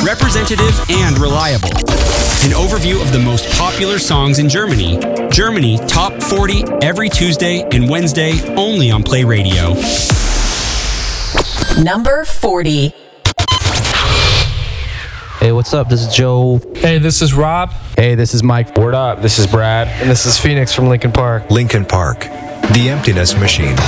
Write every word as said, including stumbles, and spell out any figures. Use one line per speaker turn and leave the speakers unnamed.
representative and reliable. An overview of the most popular songs in Germany. Germany Top forty every Tuesday and Wednesday only on Play Radio.
Number forty.
Hey, what's up? This is Joe.
Hey, this is Rob.
Hey, this is Mike.
Word up, this is Brad.
And this is Phoenix from Linkin Park.
Linkin Park, The Emptiness Machine.